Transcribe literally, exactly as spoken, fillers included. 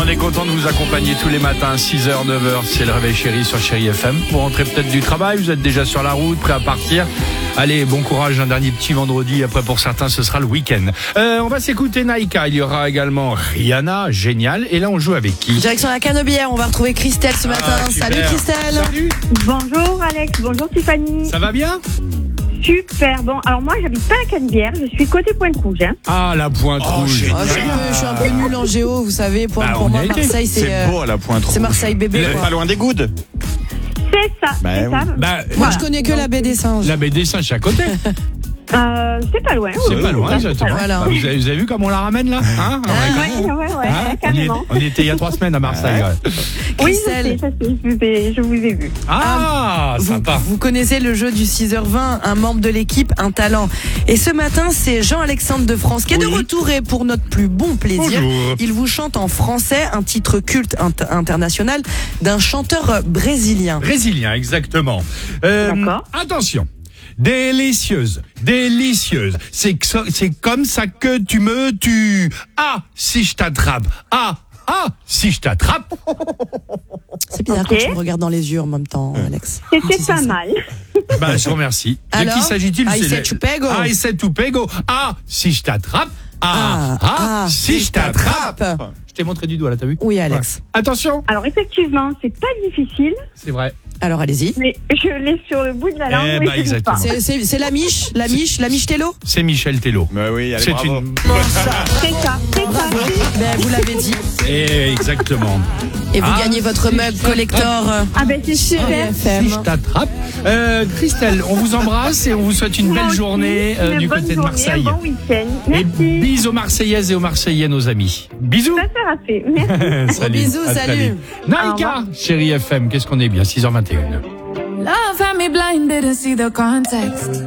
On est content de vous accompagner tous les matins, six heures, neuf heures, c'est le réveil chéri sur Chéri F M. Vous rentrez peut-être du travail, vous êtes déjà sur la route, prêt à partir. Allez, bon courage, un dernier petit vendredi, après pour certains ce sera le week-end. Euh, on va s'écouter Naïka, il y aura également Rihanna, génial, et là on joue avec qui? Direction la Canebière, on va retrouver Christelle ce matin. Ah, Salut Christelle. Salut. Bonjour Alex, bonjour Tiffany. Ça va bien? Super, bon, alors moi j'habite pas à Canebière, je suis côté Pointe-Rouge. Hein. Ah, la Pointe-Rouge. Oh, je, suis un peu, je suis un peu nul en géo, vous savez. Pour, Bah, pour on moi, y a été. Marseille, c'est, C'est beau à la Pointe Rouge. c'est Marseille bébé. Vous êtes quoi. pas loin des Goudes. C'est ça, Bah, c'est ça. Bah, Moi, Voilà. je connais que la baie des singes. la baie des Singes, c'est à côté. Euh, c'est pas loin. C'est oui, pas oui, loin, c'est exactement. pas loin. Voilà. Bah, vous, avez, vous avez vu comment on la ramène là, hein? Ah, Ouais, ouais, ouais, Hein on, y, carrément. on y était il y a trois semaines à Marseille. Ouais. Oui, je Christelle. sais, ça, c'est- je vous ai, je vous ai vu. Ah, Vous, sympa. vous connaissez le jeu du six heures vingt, un membre de l'équipe, un talent. Et ce matin, c'est Jean-Alexandre de France qui est de Oui. retour et pour notre plus bon plaisir, Bonjour. il vous chante en français un titre culte int- international d'un chanteur brésilien. Brésilien, exactement. Euh, D'accord. Attention. Délicieuse, délicieuse. C'est que ça- c'est comme ça que tu me tues. Ah, si je t'attrape. Ah, ah, si je t'attrape. C'est bizarre Ok. quand tu me regardes dans les yeux en même temps, Alex. C'était C'est pas ça. mal. Bah, je vous remercie. De Alors qui s'agit-il? Ah, C'est il sait le- tu pego. Ah, il sait tout pego. Ah, si je t'attrape. Ah, ah, si je t'attrape. Je t'ai montré du doigt là, t'as vu? Oui, Alex. Ouais. Attention. Alors effectivement, c'est pas difficile, C'est vrai. Alors allez-y. mais je l'ai sur le bout de la langue. Eh mais bah, je sais pas. exactement. C'est, c'est, c'est la miche, la miche, la miche Tello. C'est Michel Tello. Mais oui, allez, C'est bravo. une. C'est ça, c'est ça. Ben, vous l'avez dit. Eh, exactement. Et vous Ah, gagnez votre si mug je collector. euh, Ah ben c'est super. F M. Si je t'attrape. Euh, Christelle, on vous embrasse et on vous souhaite une Moi belle aussi, journée euh, une du bonne côté de journée, Marseille. Un bon week-end. Et Merci. bisous aux Marseillaises et aux Marseillais, nos amis. Bisous. Ça sera fait. Merci. Salut. bisous, À très salut. vite. Au Naïka, revoir. Chéri F M, qu'est-ce qu'on est bien, six heures vingt et une. Love had me blinded and see the context.